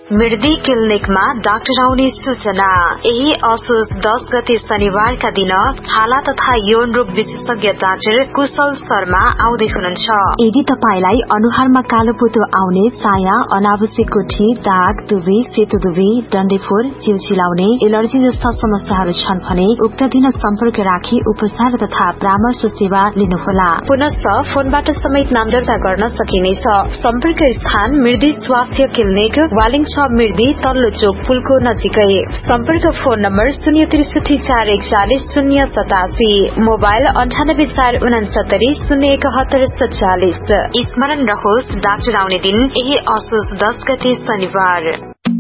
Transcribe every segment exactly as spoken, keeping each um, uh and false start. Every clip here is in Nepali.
मृदी क्लिनिकमा डाक्टर आउने सूचना। यही असोज दस गते शनिबारका दिन छाला तथा यौन रोग विशेषज्ञ डाक्टर कुशल शर्मा आउँदै हुनुहुन्छ। यदि तपाईलाई अनुहारमा कालो पोतो आउने, चाया, अनावश्यक कोठी, दाग, दुबी, सेतो दुबी, डन्डेफोर, जिउ चिलाउने, एलर्जी जस्ता समस्याहरू छन् भने उक्त दिन सम्पर्क राखी उपचार तथा परामर्श सेवा लिनुहोला। पुनः फोनबाट समेत नाम दर्ता गर्न सकिनेछ। सम्पर्क स्थान मृदी स्वास्थ्य क्लिनिक, वालिङ छ मृदी, तल्लो चोक पुलको नजिकै। सम्पर्क फोन नम्बर शून्य त्रिसठी चार एकचालिस शून्य सतासी, मोबाइल अन्ठानब्बे चार उनासत्तरी शून्य एकहत्तर सत्तालिस। स्मरण रहोस्, डाक्टर आउने दिन यही असोज दस गते शनिबार।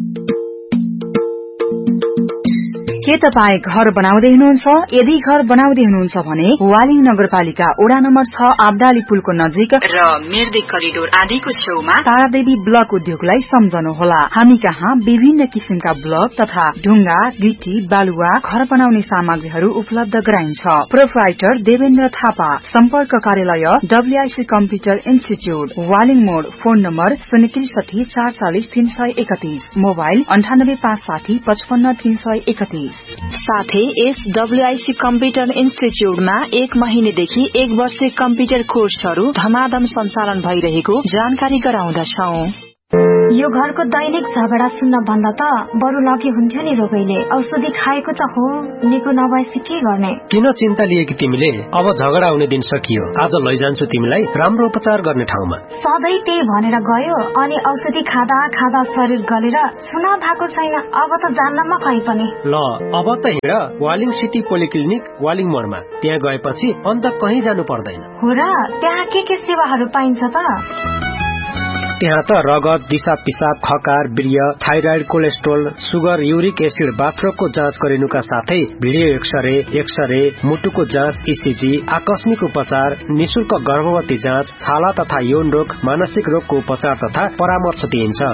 के तपाईँ घर बनाउँदै हुनुहुन्छ? यदि घर बनाउँदै हुनुहुन्छ भने वालिङ नगरपालिका वडा नम्बर छ आब्दाली पुलको नजिक र मृदी करिडोर आदिको छेउमा तारादेवी ब्लक उद्योगलाई सम्झनुहोला। हामी कहाँ विभिन्न किसिमका ब्लक तथा ढुङ्गा, गिटी, बालुवा, घर बनाउने सामग्रीहरू उपलब्ध गराइन्छ। प्रोप्राइटर देवेन्द्र थापा। सम्पर्क कार्यालय डब्ल्यूआईसी कम्प्युटर इन्स्टिच्यूट, वालिङ मोड। फोन नम्बर शून्य त्रिसठी चार चालिस तीन सय एकतीस, मोबाइल अन्ठानब्बे पाँच साठी पचपन्न तीन सय एकतीस। साथै यस डब्ल्यूआईसी कम्प्युटर इन्स्टिच्यूटमा एक महिनेदेखि एक वर्षे कम्प्युटर कोर्सहरू धमाधम सञ्चालन भइरहेको जानकारी गराउँदछौं। यो घरको दैनिक झगडा सुन्न भन्दा त बरु लगी हुन्थ्यो नि रोगैले। औषधि खाएको त हो, निको नभएपछि के गर्ने? किन चिन्ता लिएकी तिमीले? अब झगडा हुने दिन सकियो। आज लैजान्छु तिमीलाई राम्रो उपचार गर्ने ठाउँमा। सधैँ त्यही भनेर गयो, अनि औषधि खाँदा खाँदा शरीर गलेर चुनाव भएको छैन। अब त जान्न म कहीँ पनि। ल अब त हिँड वालिङ सिटी पोलिक्लिनिक, वालिङ मोडमा। त्यहाँ गएपछि अन्त कहीँ जानु पर्दैन। हो र? त्यहाँ के के सेवाहरू पाइन्छ त? त्यहाँ त रगत, दिशा पिसाब, खकार, वीर्य, thyroid, cholesterol, sugar, uric acid, बाथरोगको जाँच गरिनुका साथै भिडियो एक्सरे, एक्सरे, मुटुको जाँच, इसिजी, आकस्मिक उपचार, निशुल्क गर्भवती जाँच, छाला तथा यौन रोग, मानसिक रोगको उपचार तथा परामर्श दिइन्छ।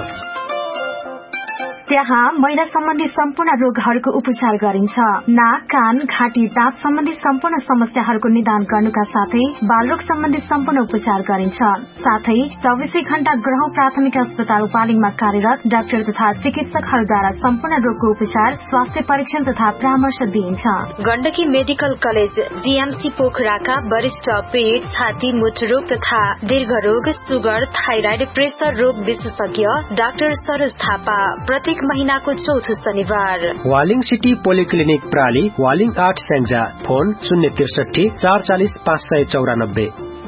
त्यहाँ महिला सम्बन्धी सम्पूर्ण रोगहरूको उपचार गरिन्छ। नाक, कान, घाँटी, दाँत सम्बन्धी सम्पूर्ण समस्याहरूको निदान गर्नुका साथै बालरोग सम्बन्धी सम्पूर्ण उपचार गरिन्छ। साथै चौबिसै घण्टा ग्रह प्राथमिक अस्पताल वालिङमा कार्यरत डाक्टर तथा चिकित्सकहरूद्वारा सम्पूर्ण रोगको उपचार, स्वास्थ्य परीक्षण तथा परामर्श दिइन्छ। गण्डकी मेडिकल कलेज जीएमसी पोखराका वरिष्ठ पेट, छाती, मुटु रोग तथा दीर्घ रोग, सुगर, थाइराइड, प्रेसर रोग विशेषज्ञ डाक्टर सरोज थापा प्रत्येक महीनाको चौथो शनिबार। वालिङ सिटी पोलिक्लिनिक प्राली, वालिङ आठ स्याङ्जा। फोन शून्य त्रिसठी चार चालिस पाँच सय चौरानब्बे।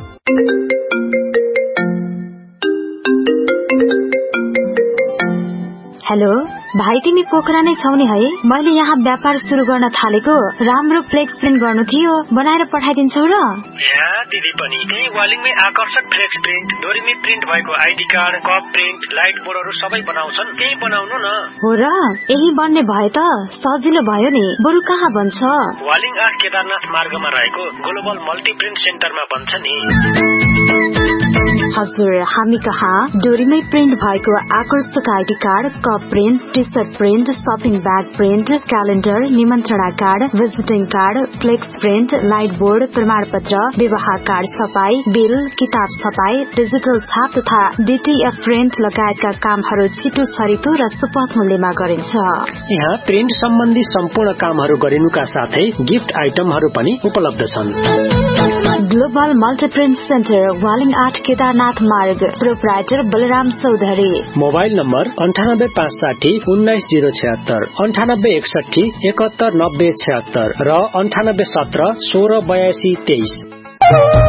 हेलो भाइ, तिमी पोखरा नै छौ नि है? मैले यहाँ व्यापार शुरू गर्न थालेको, राम्रो फ्लेक्स प्रिन्ट गर्नु थियो, बनाएर पठाइदिन्छौ र? यहाँ दिदी पनि त्यही वालिङमै आकर्षक फ्लेक्स प्रिन्ट, डोरिमी प्रिन्ट भएको ID card, cup print, light बोर्डहरू सबै बनाउँछन्। त्यही बनाउनु न। हो र? यही बन्ने भए त सजिलो भयो नि। बरु कहाँ बन्छ? वालिङ आठ केदारनाथ मार्गमा रहेको ग्लोबल मल्टी प्रिन्ट सेन्टरमा बन्छ नि। हजुर, हामी कहाँ डोरीमै प्रिन्ट भएको आकर्षक ID card, cup print, T short print, shopping bag print, calendar, निमन्त्रणा card, visiting card, flex print, light board, प्रमाण पत्र, विवाह कार्ड छपाई, बिल, किताब छपाई, डिजिटल छाप तथा डीटीएफ प्रिन्ट लगायतका कामहरू छिटो छरितो र सुपथ मूल्यमा गरिन्छ। यहाँ प्रिन्ट सम्बन्धी सम्पूर्ण कामहरू गरिनुका साथै गिफ्ट आइटमहरू पनि उपलब्ध छन्। ग्लोबल मल्टीप्रिन्ट सेन्टर, वालिङ आठ केदारनाथ मार्ग, proprietor Balram Chaudhary. Mobile number अन्ठानब्बे पाँच साठी उन्नाइस जीरो छत्तर, अन्ठानब्बे एकसठी एकहत्तर नब्बे छत्तर र अन्ठानब्बे सत्र सोह्र बयासी तेइस।